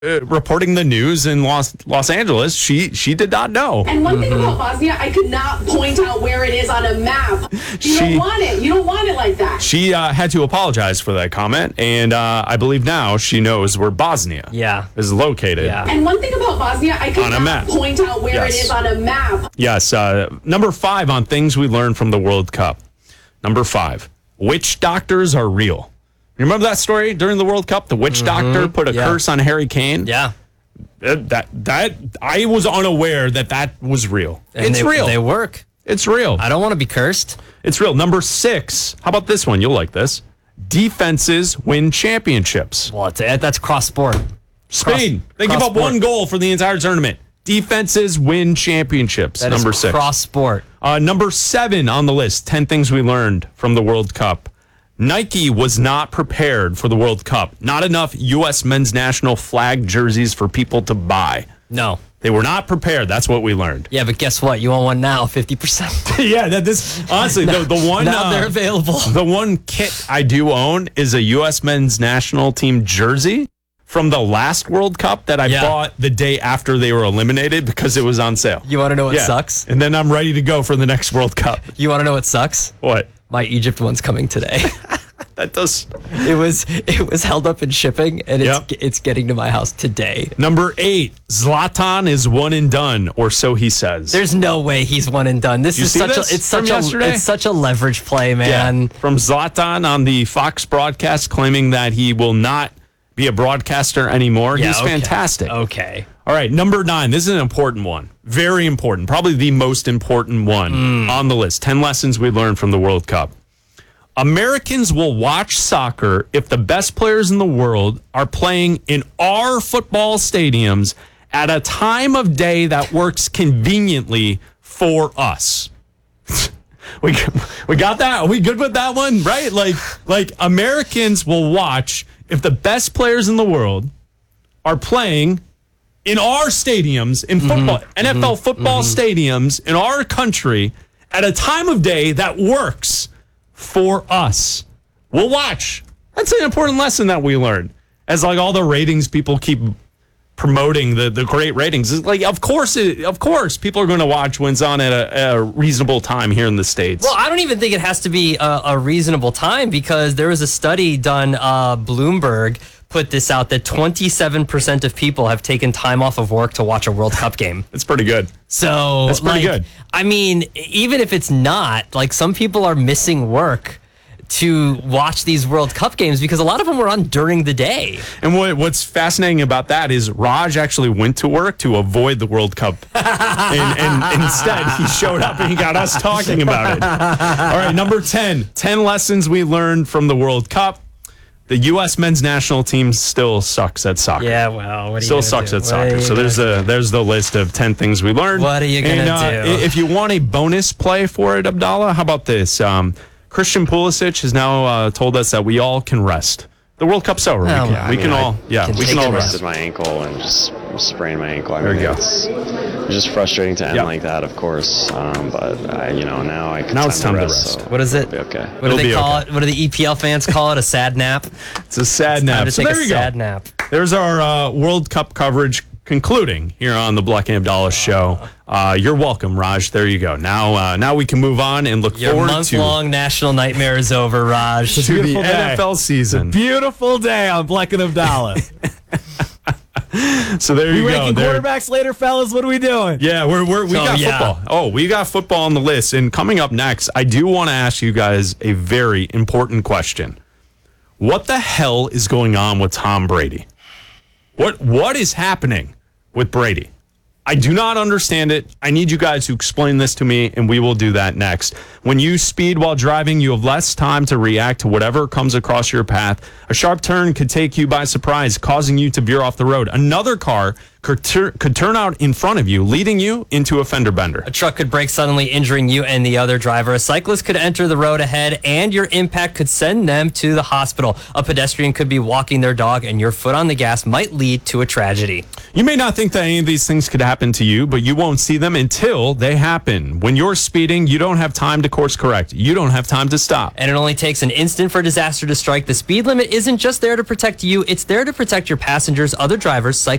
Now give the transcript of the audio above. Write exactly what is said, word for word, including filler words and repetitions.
uh, reporting the news in Los Los Angeles, she she did not know. And one thing about Bosnia, I could not point out where it is on a map. You She- don't want it. You don't want it like that. She uh, had to apologize for that comment, and uh, I believe now she knows where Bosnia Yeah. is located. Yeah. And one thing about Bosnia, I could On a not map. point out where Yes. it is on a map. Yes. Uh, number five on things we learned from the World Cup. Number five, witch doctors are real. You remember that story during the World Cup? The witch doctor put a Yeah. curse on Harry Kane. Yeah. Uh, That that I was unaware that that was real. And it's they, real. They work. It's real. I don't want to be cursed. It's real. Number six. How about this one? You'll like this. Defenses win championships. Well, it's, that's cross sport. Spain. They give up cross-sport. one goal for the entire tournament. Defenses win championships. That is number six. cross sport. Uh, number seven on the list. ten things we learned from the World Cup. Nike was not prepared for the World Cup. Not enough U S men's national flag jerseys for people to buy. No. They were not prepared. That's what we learned. Yeah, but guess what? You own one now, fifty percent. yeah, that this honestly the, the one Now uh, they're available. the one kit I do own is a U S men's national team jersey from the last World Cup that I Yeah. bought the day after they were eliminated because it was on sale. You want to know what Yeah. sucks? And then I'm ready to go for the next World Cup. You want to know what sucks? What? My Egypt one's coming today. That does. It was it was held up in shipping, and it's Yep. it's getting to my house today. Number eight, Zlatan is one and done, or so he says. There's no way he's one and done. This You is see such this a it's from such a yesterday? it's such a leverage play, Yeah. man. From Zlatan on the Fox broadcast claiming that he will not be a broadcaster anymore. Yeah, He's okay. fantastic. Okay. All right, number nine. This is an important one. Very important. Probably the most important one Mm. on the list. ten lessons we learned from the World Cup. Americans will watch soccer if the best players in the world are playing in our football stadiums at a time of day that works conveniently for us. we we got that? Are we good with that one? Right? Like like Americans will watch if the best players in the world are playing in our stadiums, in football, N F L football stadiums in our country at a time of day that works for us. We'll watch. That's an important lesson that we learned. As like all the ratings people keep promoting the, the great ratings. It's like, of course, it, of course, people are going to watch when it's on at a, a reasonable time here in the States. Well, I don't even think it has to be a, a reasonable time because there was a study done. Uh, Bloomberg put this out that twenty-seven percent of people have taken time off of work to watch a World Cup game. It's pretty good. So That's pretty like, good. I mean, even if it's not, like some people are missing work to watch these World Cup games because a lot of them were on during the day. And what, what's fascinating about that is Raj actually went to work to avoid the World Cup. and, and instead, he showed up and he got us talking about it. All right, number ten. ten lessons we learned from the World Cup. The U S men's national team still sucks at soccer. Yeah, well, what are you Still gonna sucks do? at What are soccer. you So there's gonna a there's the list of ten things we learned. What are you gonna and, uh, do? If you want a bonus play for it, Abdallah, how about this? Um, Christian Pulisic has now uh, told us that we all can rest. The World Cup's over. Oh, we can, yeah, we I can mean, I all yeah can we take can a all rest. rest. my ankle and just sprained my ankle. I There mean, you go. It's, it's just frustrating to end Yeah. like that, of course. Um, but I, you know, now I can Now it's time to rest. so What is it? it'll be okay. What do It'll they be call okay. it? What do the E P L fans call it? A sad nap? It's a sad Time nap. to So take there a you sad go. nap. There's our uh, World Cup coverage concluding here on the Black and Abdallah show. Uh, you're welcome, Raj. There you go. Now, uh, now we can move on and look Your forward to, month-long national nightmare is over, Raj. to the beautiful day. N F L season. Beautiful day on Black and Abdallah. So there you We go. ranking There- quarterbacks later, fellas. What are we doing? Yeah, we're, we're we Oh, got yeah. football. Oh, we got football on the list. And coming up next, I do want to ask you guys a very important question. What the hell is going on with Tom Brady? What what is happening with Brady? I do not understand it. I need you guys to explain this to me, and we will do that next. When you speed while driving, you have less time to react to whatever comes across your path. A sharp turn could take you by surprise, causing you to veer off the road. Another car could, tur- could turn out in front of you, leading you into a fender bender. A truck could brake suddenly, injuring you and the other driver. A cyclist could enter the road ahead, and your impact could send them to the hospital. A pedestrian could be walking their dog, and your foot on the gas might lead to a tragedy. You may not think that any of these things could happen to you, but you won't see them until they happen. When you're speeding, you don't have time to course correct. You don't have time to stop. And it only takes an instant for disaster to strike. The speed limit isn't just there to protect you, it's there to protect your passengers, other drivers, cyclists,